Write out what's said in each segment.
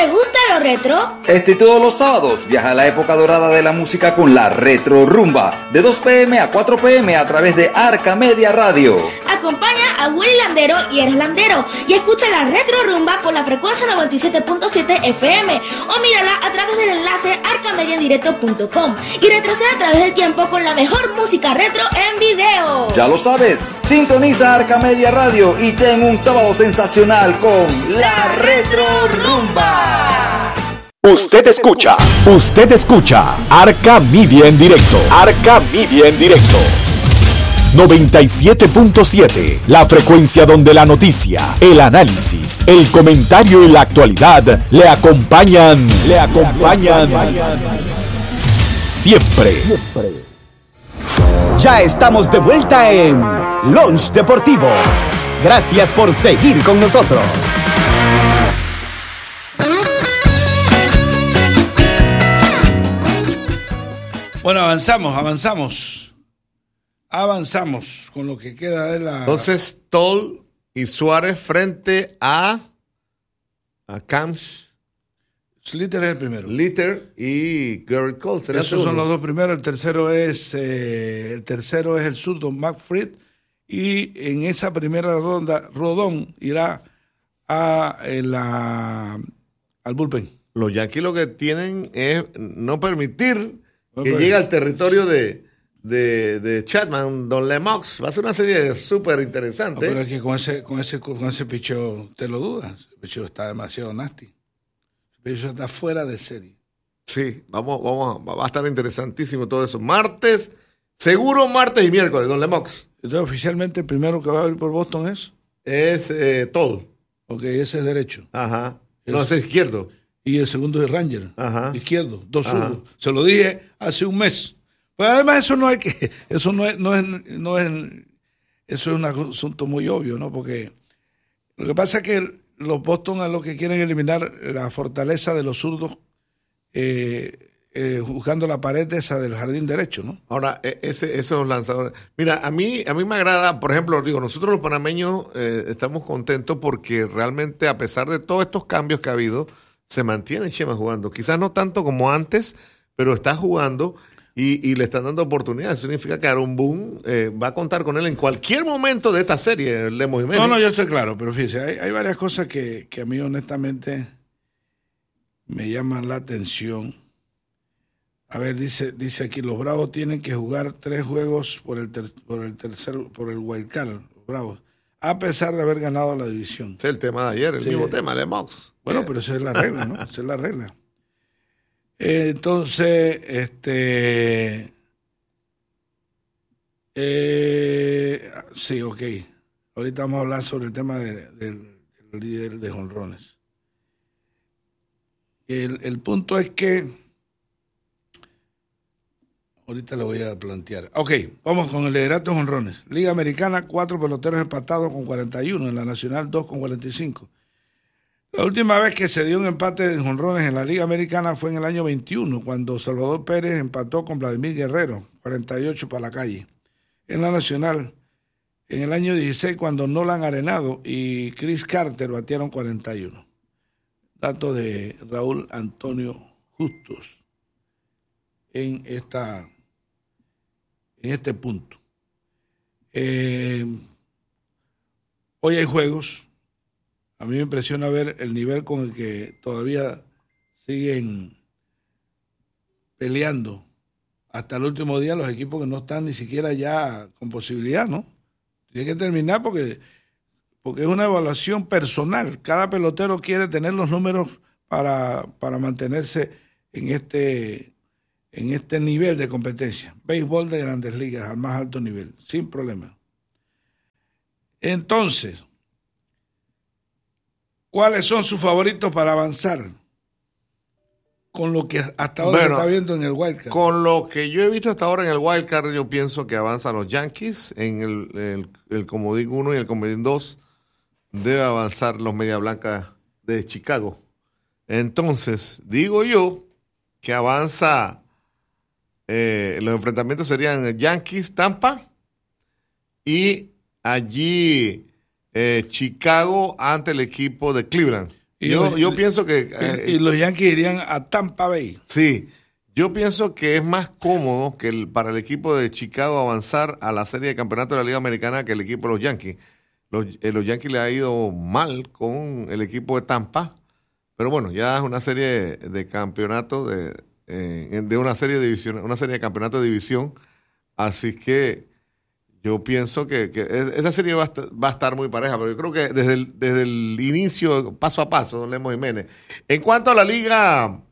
¿Te gusta lo retro? Este y todos los sábados viaja a la época dorada de la música con la Retro Rumba, de 2 p.m. a 4 p.m. a través de Arca Media Radio. Acompaña a Willy Landero y Eres Landero y escucha la Retro Rumba por la frecuencia 97.7 FM o mírala a través del enlace arcamediandirecto.com y retrocede a través del tiempo con la mejor música retro en video. Ya lo sabes, sintoniza Arca Media Radio y ten un sábado sensacional con la Retro Rumba. Usted escucha Arca Media en directo. Arca Media en directo. 97.7, la frecuencia donde la noticia, el análisis, el comentario y la actualidad le acompañan siempre. Ya estamos de vuelta en Lunch Deportivo. Gracias por seguir con nosotros. Bueno, avanzamos con lo que queda de la... Entonces, Toll y Suárez frente a Camps. Slater es el primero. Litter y Garrett Cole. Esos son los dos primeros. El tercero es el zurdo McFreed. Y en esa primera ronda, Rodón irá al bullpen. Los Yankees lo que tienen es no permitir que llegue al territorio de Chapman, Don Lemox. Va a ser una serie súper interesante. Pero es que con ese picheo te lo dudas. El picheo está demasiado nasty. El picheo está fuera de serie. Sí, va a estar interesantísimo todo eso. Seguro martes y miércoles, Don Lemox. Entonces, oficialmente el primero que va a ir por Boston es Toll. Ok, ese es derecho. Ajá. No, ese es izquierdo. Y el segundo es Ranger. Ajá. Izquierdo, dos zurdos. Ajá. Se lo dije hace un mes. Pero además eso es un asunto muy obvio, ¿no? Porque lo que pasa es que los Boston a lo que quieren eliminar la fortaleza de los zurdos buscando la pared esa del jardín derecho, ¿no? Ahora, esos lanzadores. Mira, a mí me agrada, por ejemplo, nosotros los panameños estamos contentos porque realmente a pesar de todos estos cambios que ha habido, se mantiene Chema jugando. Quizás no tanto como antes, pero está jugando y le están dando oportunidades. Eso significa que Aaron Boone va a contar con él en cualquier momento de esta serie, Lemos Jiménez. No, yo estoy claro, pero fíjese, hay varias cosas que a mí honestamente me llaman la atención. A ver, dice aquí, los Bravos tienen que jugar 3 juegos por el wild card, los Bravos, a pesar de haber ganado la división. Ese es el tema de ayer, el mismo tema, Lemox. Bueno, pero esa es la regla, ¿no? Esa es la regla. Entonces, sí, ok. Ahorita vamos a hablar sobre el tema del líder de jonrones. El punto es que ahorita lo voy a plantear. Ok, vamos con el liderato de jonrones. Liga Americana, 4 peloteros empatados con 41. En la Nacional, 2 con 45. La última vez que se dio un empate de jonrones en la Liga Americana fue en el año 21, cuando Salvador Pérez empató con Vladimir Guerrero, 48 para la calle. En la Nacional, en el año 16, cuando Nolan Arenado y Chris Carter batearon 41. Datos de Raúl Antonio Justos en este punto. Hoy hay juegos. A mí me impresiona ver el nivel con el que todavía siguen peleando hasta el último día los equipos que no están ni siquiera ya con posibilidad, ¿no? Tiene que terminar porque es una evaluación personal. Cada pelotero quiere tener los números para mantenerse en este nivel de competencia. Béisbol de Grandes Ligas al más alto nivel, sin problema. Entonces, ¿cuáles son sus favoritos para avanzar? Con lo que hasta ahora se está viendo en el Wildcard. Con lo que yo he visto hasta ahora en el Wildcard, yo pienso que avanzan los Yankees. En el comodín 1 y el comodín 2 debe avanzar los Media Blanca de Chicago. Entonces, digo yo que avanza, los enfrentamientos serían Yankees, Tampa, y allí Chicago ante el equipo de Cleveland. Yo pienso que... y los Yankees irían a Tampa Bay. Sí, yo pienso que es más cómodo para el equipo de Chicago avanzar a la serie de campeonato de la Liga Americana que el equipo de los Yankees. Los Yankees le ha ido mal con el equipo de Tampa, pero bueno, ya es una serie de campeonato de una serie de división, una serie de campeonato de división, así que yo pienso que esa serie va a estar muy pareja, pero yo creo que desde el inicio, paso a paso, don Lemos Jiménez. En cuanto a la Liga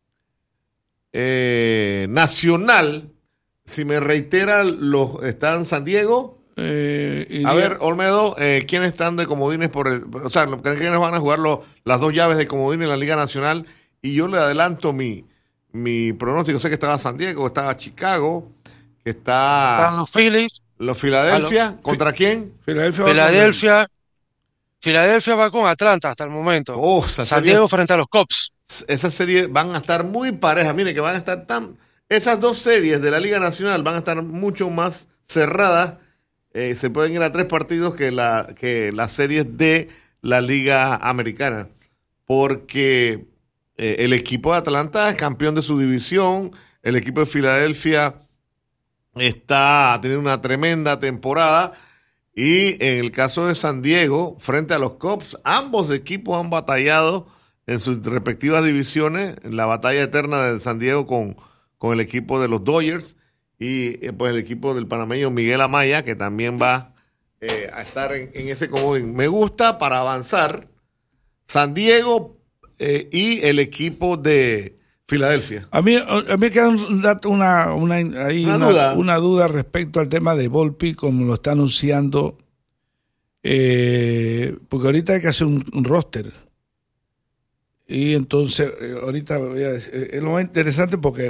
Nacional, si me reitera, están San Diego. A ver, Olmedo, ¿quiénes están de comodines o sea, quiénes van a jugar las dos llaves de comodines en la Liga Nacional? Y yo le adelanto mi pronóstico. Sé que estaba San Diego, estaba Chicago, que están los Phillies. Los Filadelfia, ¿contra quién? Filadelfia va con Atlanta hasta el momento. San Diego frente a los Cubs. Esa serie van a estar muy parejas. Mire que van a estar esas dos series de la Liga Nacional van a estar mucho más cerradas. Se pueden ir a 3 partidos que las series de la Liga Americana. Porque el equipo de Atlanta es campeón de su división. El equipo de Filadelfia está teniendo una tremenda temporada, y en el caso de San Diego, frente a los Cubs, ambos equipos han batallado en sus respectivas divisiones, en la batalla eterna de San Diego con el equipo de los Dodgers, y pues el equipo del panameño Miguel Amaya, que también va a estar en ese comodín. Me gusta para avanzar San Diego y el equipo de Filadelfia. A mí queda una duda respecto al tema de Volpi, como lo está anunciando, porque ahorita hay que hacer un roster. Y entonces, ahorita es lo más interesante porque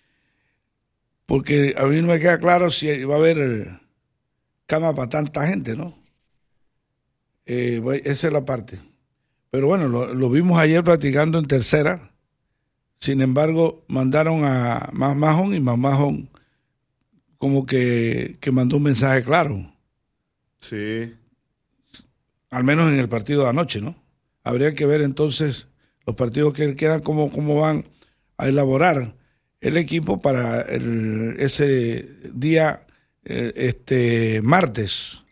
a mí no me queda claro si va a haber cama para tanta gente, ¿no? Esa es la parte. Pero bueno, lo vimos ayer practicando en tercera. Sin embargo, mandaron a Mahon, y Mahon como que mandó un mensaje claro. Sí. Al menos en el partido de anoche, ¿no? Habría que ver entonces los partidos que quedan, cómo van a elaborar el equipo para ese día, martes.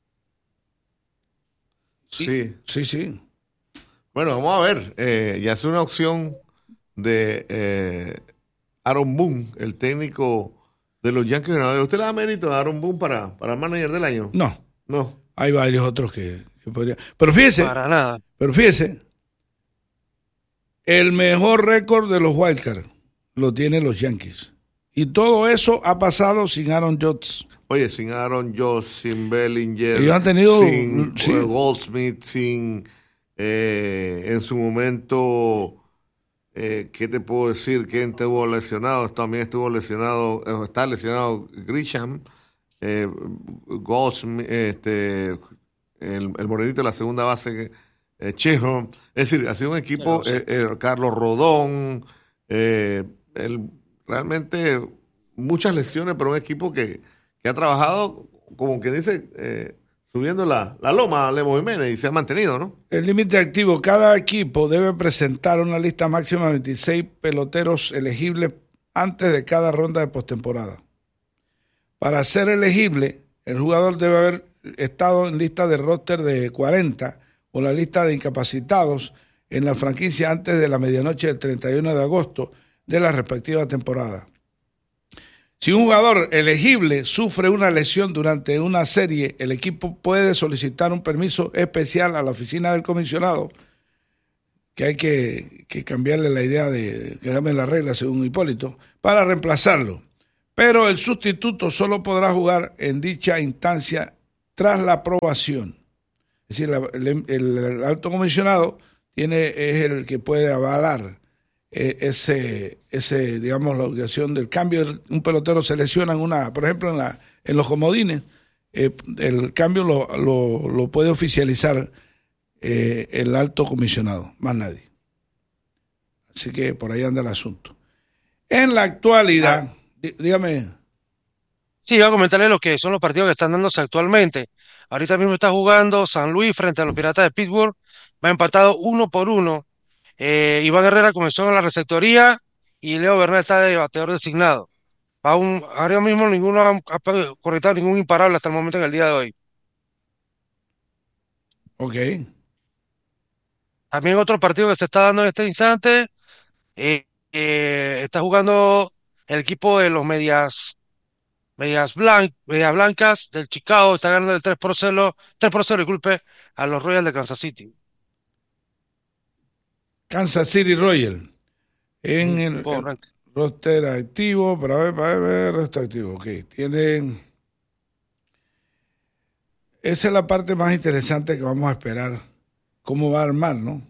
Sí. Sí. Bueno, vamos a ver. Ya es una opción de Aaron Boone, el técnico de los Yankees. ¿Usted le da mérito a Aaron Boone para manager del año? No. Hay varios otros que podrían. Pero fíjese. Para nada. Pero fíjese. El mejor récord de los Wildcards lo tienen los Yankees. Y todo eso ha pasado sin Aaron Judge. Oye, sin Aaron Judge, sin Bellinger. Ellos han tenido. Sin Goldsmith, sin. En su momento. ¿Qué te puedo decir? ¿Quién estuvo lesionado? También estuvo lesionado, está lesionado Grisham, Goldsmith, el morenito de la segunda base, Chejo. Es decir, ha sido un equipo, Carlos Rodón, realmente muchas lesiones, pero un equipo que ha trabajado, como que dice, subiendo la loma, Lemo Jiménez, y se ha mantenido, ¿no? El límite activo. Cada equipo debe presentar una lista máxima de 26 peloteros elegibles antes de cada ronda de postemporada. Para ser elegible, el jugador debe haber estado en lista de roster de 40 o la lista de incapacitados en la franquicia antes de la medianoche del 31 de agosto de la respectiva temporada. Si un jugador elegible sufre una lesión durante una serie, el equipo puede solicitar un permiso especial a la oficina del comisionado, que hay que cambiarle la idea de que cambien las reglas según Hipólito, para reemplazarlo. Pero el sustituto solo podrá jugar en dicha instancia tras la aprobación. Es decir, el alto comisionado es el que puede avalar digamos, la obligación del cambio. Un pelotero se lesiona por ejemplo, en los comodines, el cambio lo puede oficializar el alto comisionado, más nadie. Así que por ahí anda el asunto. En la actualidad, dígame. Sí, iba a comentarle lo que son los partidos que están dándose actualmente. Ahorita mismo está jugando San Luis frente a los Piratas de Pittsburgh, va empatado 1-1. Iván Herrera comenzó en la receptoría y Leo Bernal está de bateador designado. Ahora mismo ninguno ha correctado ningún imparable hasta el momento en el día de hoy. Ok. También otro partido que se está dando en este instante, está jugando el equipo de los Medias Blancas del Chicago, está ganando el 3-0, disculpe, a los Royals de Kansas City. Kansas City Royals. En el roster activo, para ver, roster activo. Ok, tienen... Esa es la parte más interesante que vamos a esperar. ¿Cómo va a armar, no?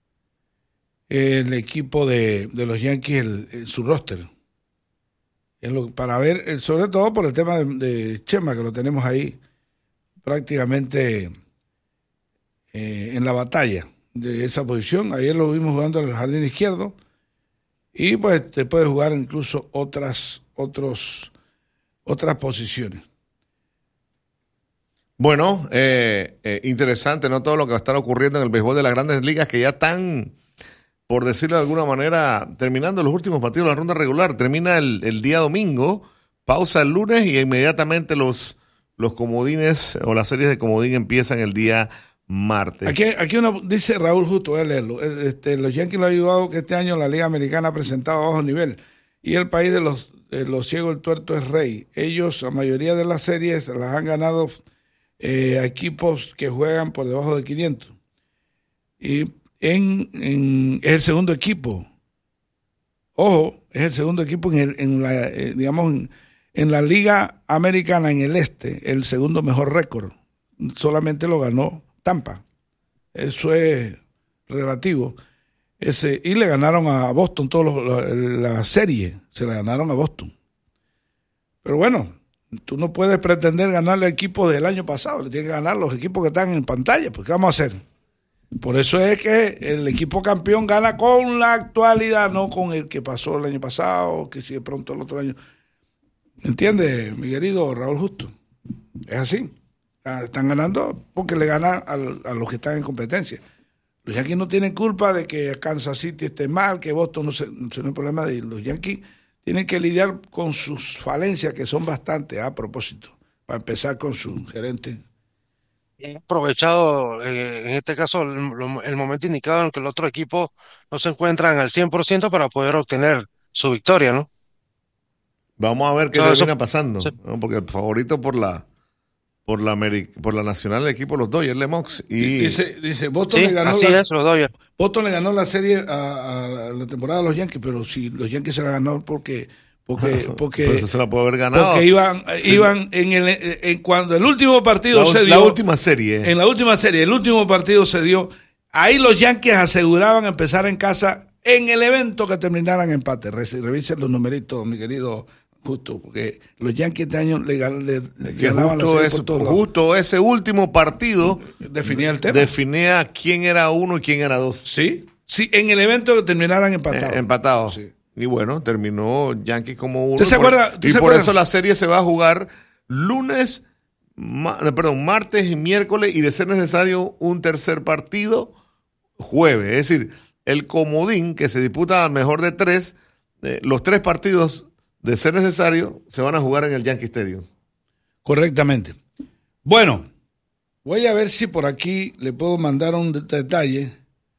El equipo de los Yankees, su roster. Para ver, sobre todo por el tema de Chema, que lo tenemos ahí prácticamente en la batalla de esa posición. Ayer lo vimos jugando en el jardín izquierdo y pues te puede jugar incluso otras posiciones. Bueno, interesante, ¿no? Todo lo que va a estar ocurriendo en el béisbol de las grandes ligas, que ya están, por decirlo de alguna manera, terminando los últimos partidos de la ronda regular. Termina el día domingo, pausa el lunes y inmediatamente los comodines o las series de comodín empiezan el día martes. Aquí uno dice Raúl Justo, voy a leerlo. Los Yankees lo han ayudado que este año la Liga Americana ha presentado a bajo nivel y el país de los ciegos, el tuerto es rey. Ellos, la mayoría de las series las han ganado a equipos que juegan por debajo de 500. Y es el segundo equipo. Ojo, es el segundo equipo en la Liga Americana en el este, el segundo mejor récord. Solamente lo ganó Tampa. Eso es relativo. Y le ganaron a Boston la serie, se la ganaron a Boston. Pero bueno, tú no puedes pretender ganarle al equipo del año pasado, le tienes que ganar los equipos que están en pantalla, pues ¿qué vamos a hacer? Por eso es que el equipo campeón gana con la actualidad, no con el que pasó el año pasado, que si de pronto el otro año. ¿Entiendes, mi querido Raúl Justo? Es así. Están ganando porque le ganan a los que están en competencia. Los Yankees no tienen culpa de que Kansas City esté mal, que Boston no es un problema de los Yankees. Tienen que lidiar con sus falencias, que son bastantes, a propósito, para empezar con su gerente. He aprovechado, en este caso, el momento indicado en el que el otro equipo no se encuentran al 100% para poder obtener su victoria, ¿no? Vamos a ver qué termina pasando, sí. ¿No? Porque el favorito por la nacional del equipo los Dodgers, Lemox. Y dice Boston le ganó los Dodgers. Boston le ganó la serie a la temporada de los Yankees, pero si los Yankees se la ganaron porque eso se la puede haber ganado. Porque iban cuando el último partido se dio. La última serie. En la última serie, el último partido se dio. Ahí los Yankees aseguraban empezar en casa en el evento que terminaran en empate. Revisen los numeritos, mi querido Justo, porque los Yankees este año le ganaban la serie por todos lados. Justo ese último partido definía el tema. Definía quién era uno y quién era dos. Sí, en el evento que terminaran empatados. Empatados. Sí. Y bueno, terminó Yankees como uno. ¿Usted se acuerda? Por eso la serie se va a jugar martes y miércoles, y de ser necesario un tercer partido jueves. Es decir, el comodín que se disputa al mejor de tres, los tres partidos, de ser necesario, se van a jugar en el Yankee Stadium. Correctamente. Bueno, voy a ver si por aquí le puedo mandar un detalle.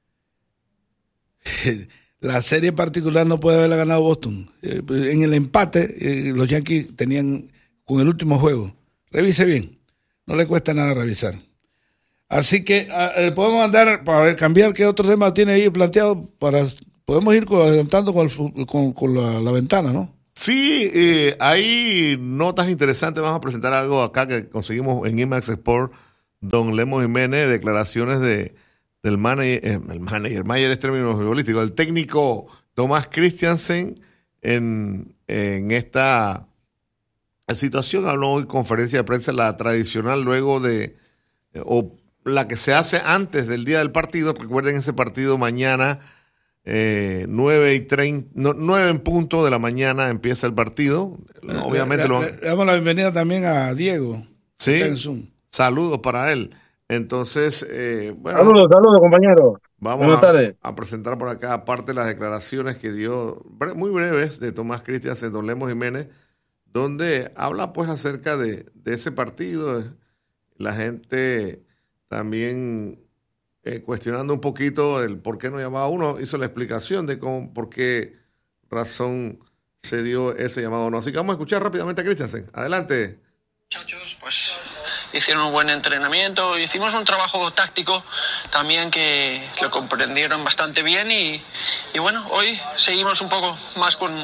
La serie particular no puede haberla ganado Boston. En el empate, los Yankees tenían con el último juego. Revise bien. No le cuesta nada revisar. Así que podemos mandar, para cambiar qué otro tema tiene ahí planteado, podemos ir adelantando con la ventana, ¿no? Sí, hay notas interesantes. Vamos a presentar algo acá que conseguimos en IMAX Sport. Don Lemo Jiménez, declaraciones del manager, Mayer es término futbolístico, el técnico Tomás Christiansen en esta situación. Habló hoy en conferencia de prensa, la tradicional luego o la que se hace antes del día del partido. Recuerden ese partido mañana, 9 en punto de la mañana empieza el partido. Obviamente le damos la bienvenida también a Diego. Sí, saludos para él. Entonces, bueno, Saludos, compañeros. vamos a presentar por acá, aparte de las declaraciones que dio, muy breves, de Tomás Christiansen, don Lemos Jiménez, donde habla pues acerca de ese partido, la gente también cuestionando un poquito el por qué no llamaba uno, hizo la explicación de por qué razón se dio ese llamado o no. Así que vamos a escuchar rápidamente a Christiansen. Adelante. Muchachos, pues hicieron un buen entrenamiento, hicimos un trabajo táctico también que lo comprendieron bastante bien y bueno, hoy seguimos un poco más con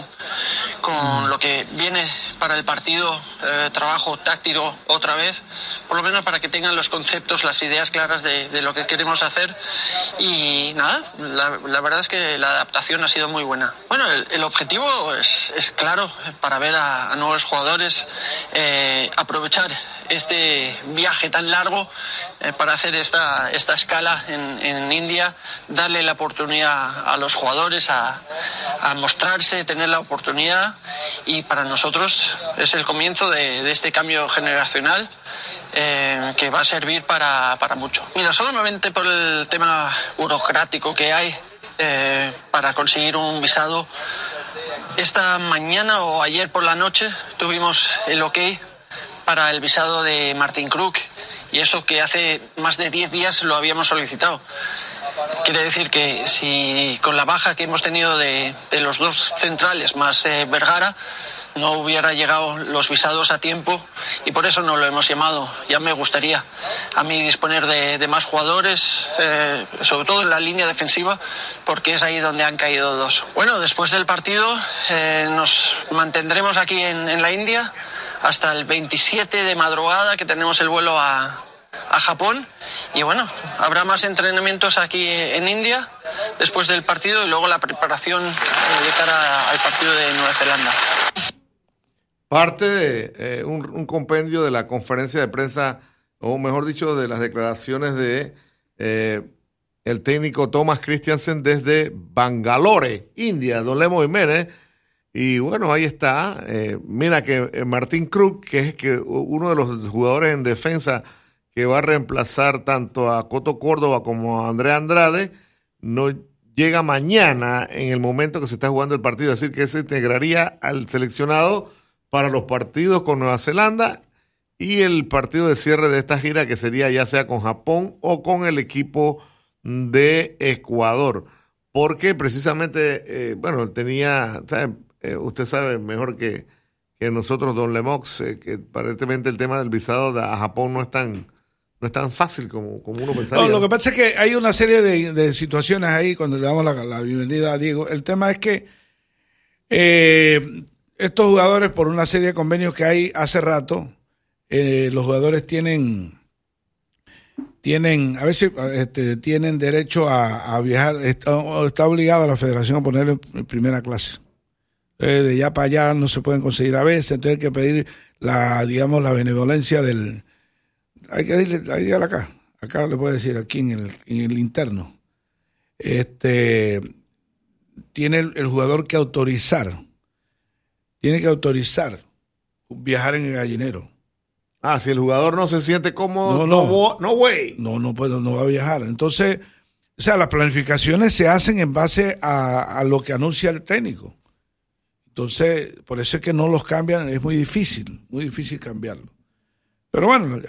lo que viene para el partido, trabajo táctico otra vez, por lo menos para que tengan los conceptos, las ideas claras de lo que queremos hacer y nada, la verdad es que la adaptación ha sido muy buena. Bueno, el objetivo es claro, para ver a nuevos jugadores, aprovechar este viaje tan largo para hacer esta escala en India, darle la oportunidad a los jugadores a mostrarse, tener la oportunidad y para nosotros es el comienzo de este cambio generacional que va a servir para mucho. Mira, solamente por el tema burocrático que hay para conseguir un visado, esta mañana o ayer por la noche tuvimos el OK para el visado de Martin Kruk y eso que hace más de 10 días lo habíamos solicitado. Quiere decir que si con la baja que hemos tenido de los dos centrales más Vergara no hubiera llegado los visados a tiempo y por eso no lo hemos llamado. Ya me gustaría a mí disponer de más jugadores, sobre todo en la línea defensiva, porque es ahí donde han caído dos. Bueno, después del partido nos mantendremos aquí en la India hasta el 27 de madrugada que tenemos el vuelo a Japón y bueno, habrá más entrenamientos aquí en India después del partido y luego la preparación de cara al partido de Nueva Zelanda. Parte de un compendio de la conferencia de prensa, o mejor dicho, de las declaraciones de el técnico Thomas Christiansen desde Bangalore, India, don Lemos Jiménez. Y bueno, ahí está. Mira que Martin Kruk, que es uno de los jugadores en defensa que va a reemplazar tanto a Coto Córdoba como a Andrea Andrade, no llega mañana en el momento que se está jugando el partido. Es decir, que se integraría al seleccionado para los partidos con Nueva Zelanda y el partido de cierre de esta gira que sería ya sea con Japón o con el equipo de Ecuador. Porque precisamente, bueno, tenía... usted sabe mejor que nosotros, don Lemox, que aparentemente el tema del visado a Japón no es tan fácil como uno pensaría. No, lo que pasa es que hay una serie de situaciones ahí cuando le damos la bienvenida a Diego. El tema es que estos jugadores, por una serie de convenios que hay hace rato, los jugadores tienen a veces tienen derecho a viajar. Está obligado a la federación a ponerlo en primera clase. De allá para allá no se pueden conseguir a veces, entonces hay que pedir la benevolencia del... Hay que decirle acá le puedo decir, aquí en el interno. Tiene el jugador que tiene que autorizar viajar en el gallinero. Ah, si el jugador no se siente cómodo, no va a viajar. Entonces, o sea, las planificaciones se hacen en base a lo que anuncia el técnico. Entonces, por eso es que no los cambian, es muy difícil cambiarlo. Pero bueno,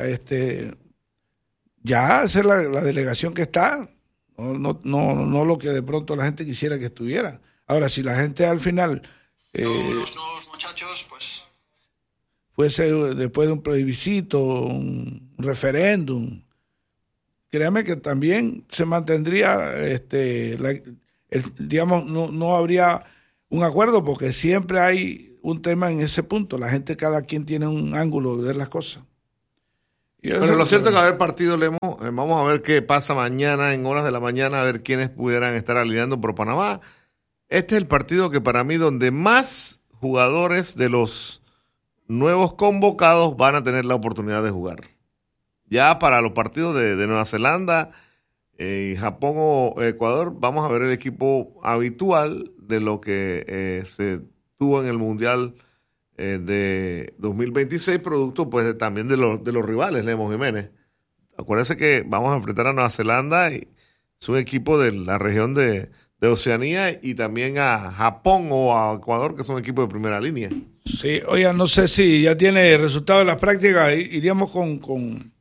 ya hacer la delegación que está, no lo que de pronto la gente quisiera que estuviera. Ahora, si la gente al final los nuevos muchachos, pues fuese después de un plebiscito, un referéndum, créame que también se mantendría, digamos, no habría un acuerdo, porque siempre hay un tema en ese punto. La gente, cada quien tiene un ángulo de ver las cosas. Pero lo cierto es que va a haber partido, Lemos. Vamos a ver qué pasa mañana, en horas de la mañana, a ver quiénes pudieran estar alineando por Panamá. Este es el partido que para mí donde más jugadores de los nuevos convocados van a tener la oportunidad de jugar. Ya para los partidos de Nueva Zelanda, Japón o Ecuador, vamos a ver el equipo habitual de lo que se tuvo en el Mundial de 2026, producto pues también de los rivales, Lemos Jiménez. Acuérdense que vamos a enfrentar a Nueva Zelanda y es un equipo de la región de Oceanía, y también a Japón o a Ecuador, que son equipos de primera línea. Sí, oiga, no sé si ya tiene resultado de las prácticas. Iríamos con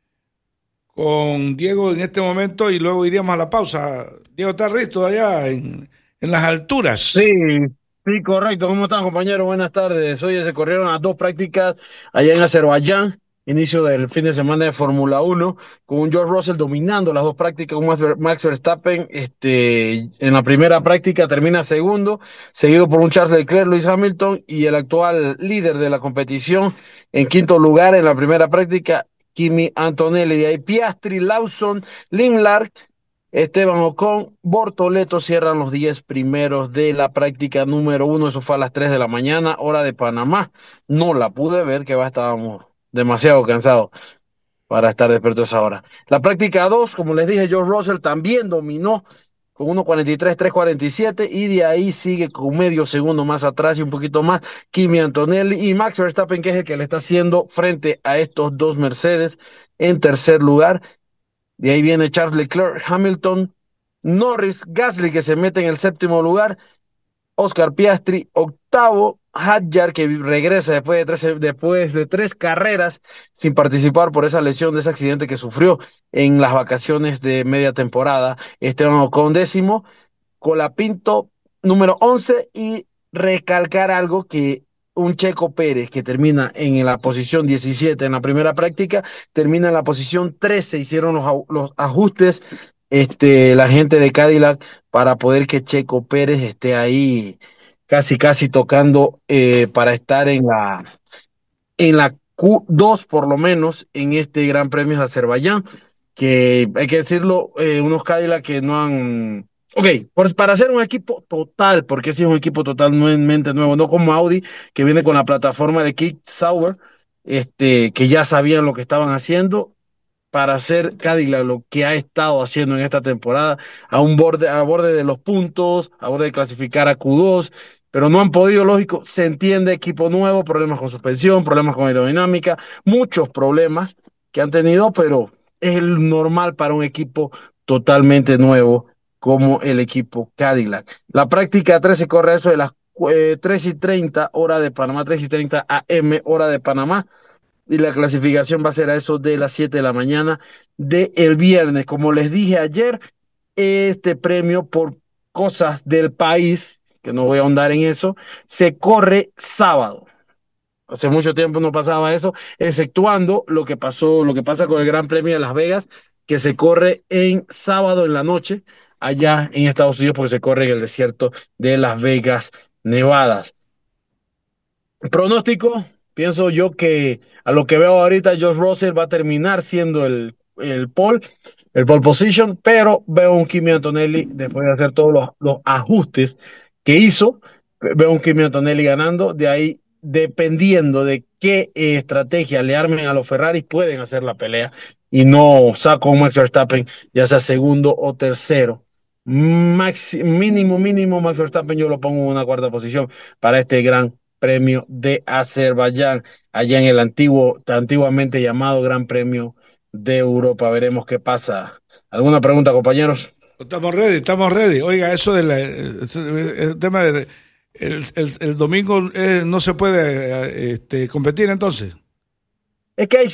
Diego en este momento y luego iríamos a la pausa. Diego está listo allá en las alturas. Sí, correcto. ¿Cómo están, compañeros? Buenas tardes. Hoy se corrieron las 2 prácticas allá en Azerbaiyán, inicio del fin de semana de Fórmula 1, con un George Russell dominando las 2 prácticas, un Max Verstappen en la primera práctica termina segundo, seguido por un Charles Leclerc, Lewis Hamilton, y el actual líder de la competición en quinto lugar en la primera práctica, Kimi Antonelli. De ahí Piastri, Lawson, Limlark, Esteban Ocon, Bortoleto cierran los 10 primeros de la práctica número 1. Eso fue a las 3 de la mañana, hora de Panamá. No la pude ver, que estábamos demasiado cansados para estar despiertos ahora. La práctica 2, como les dije, George Russell también dominó con 1.43, 3.47, y de ahí sigue con medio segundo más atrás y un poquito más Kimi Antonelli y Max Verstappen, que es el que le está haciendo frente a estos 2 Mercedes en tercer lugar. De ahí viene Charles Leclerc, Hamilton, Norris, Gasly, que se mete en el séptimo lugar, Oscar Piastri, octavo, Hadjar, que regresa después de 3 carreras sin participar por esa lesión de ese accidente que sufrió en las vacaciones de media temporada. Esteban Ocon, décimo, Colapinto, número 11, y recalcar algo que un Checo Pérez que termina en la posición 17 en la primera práctica, termina en la posición 13, hicieron los ajustes la gente de Cadillac para poder que Checo Pérez esté ahí casi tocando para estar en la Q2 por lo menos en este Gran Premio de Azerbaiyán, que hay que decirlo, unos Cadillac que no han... Ok, pues para hacer un equipo total, porque sí es un equipo totalmente nuevo, no como Audi, que viene con la plataforma de Kick Sauber, que ya sabían lo que estaban haciendo. Para hacer Cadillac lo que ha estado haciendo en esta temporada, a borde de los puntos, a borde de clasificar a Q2, pero no han podido, lógico, se entiende, equipo nuevo, problemas con suspensión, problemas con aerodinámica, muchos problemas que han tenido, pero es el normal para un equipo totalmente nuevo como el equipo Cadillac. La práctica 3 se corre eso de las 3:30 hora de Panamá, 3:30 AM hora de Panamá, y la clasificación va a ser a eso de las 7 de la mañana del viernes. Como les dije ayer, este premio, por cosas del país, que no voy a ahondar en eso, se corre sábado. Hace mucho tiempo no pasaba eso, exceptuando lo que pasa con el Gran Premio de Las Vegas, que se corre en sábado en la noche, allá en Estados Unidos, porque se corre en el desierto de Las Vegas, Nevada. Pronóstico, pienso yo que a lo que veo ahorita, George Russell va a terminar siendo el pole position, pero veo un Kimi Antonelli, después de hacer todos los ajustes que hizo, veo un Kimi Antonelli ganando. De ahí, dependiendo de qué estrategia le armen a los Ferraris, pueden hacer la pelea y no saco un Max Verstappen, ya sea segundo o tercero. Mínimo Max Verstappen yo lo pongo en una cuarta posición para este Gran Premio de Azerbaiyán, allá en el antiguamente llamado Gran Premio de Europa. Veremos qué pasa. ¿Alguna pregunta, compañeros? Estamos ready. Oiga, eso el tema del el domingo no se puede competir entonces. Es que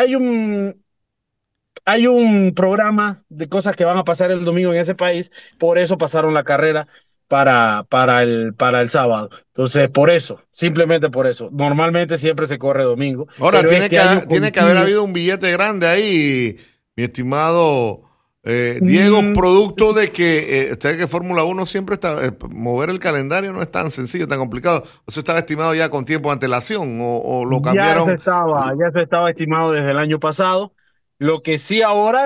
hay un programa de cosas que van a pasar el domingo en ese país, por eso pasaron la carrera para el sábado. Entonces, simplemente por eso. Normalmente siempre se corre domingo. Ahora, tiene que haber habido un billete grande ahí, mi estimado Diego, producto de que usted que Fórmula 1 siempre está, mover el calendario no es tan sencillo, tan complicado. ¿Eso estaba estimado ya con tiempo de antelación o lo cambiaron? Ya se estaba estimado desde el año pasado. Lo que sí ahora